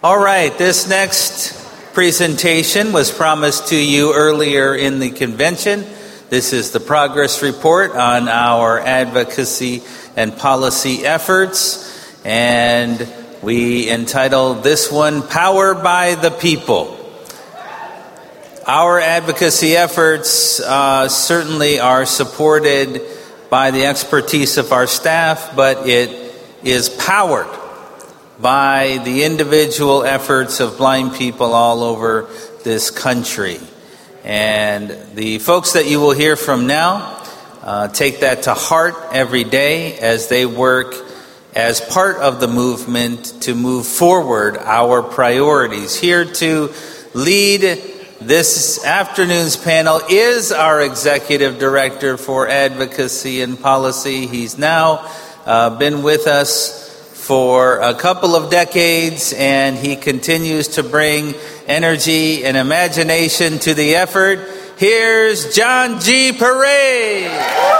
All right, this next presentation was promised to you earlier in the convention. This is the progress report on our advocacy and policy efforts, and we entitled this one, Power by the People. Our advocacy efforts certainly are supported by the expertise of our staff, but it is powered by the individual efforts of blind people all over this country. And the folks that you will hear from now take that to heart every day as they work as part of the movement to move forward our priorities. Here to lead this afternoon's panel is our Executive Director for Advocacy and Policy. He's now been with us for a couple of decades, and he continues to bring energy and imagination to the effort. Here's John G. Parade.